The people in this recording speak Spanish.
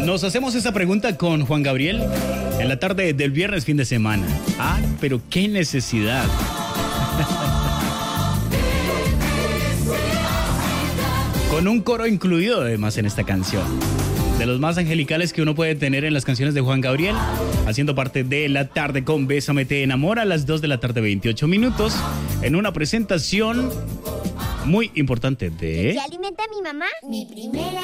Nos hacemos esa pregunta con Juan Gabriel en la tarde del viernes fin de semana. Ah, pero qué necesidad. Con un coro incluido además en esta canción. De los más angelicales que uno puede tener en las canciones de Juan Gabriel, haciendo parte de La Tarde con Bésame Te Enamora a las 2 de la tarde 28 minutos, en una presentación muy importante de... ¿Qué alimenta a mi mamá? Mi primera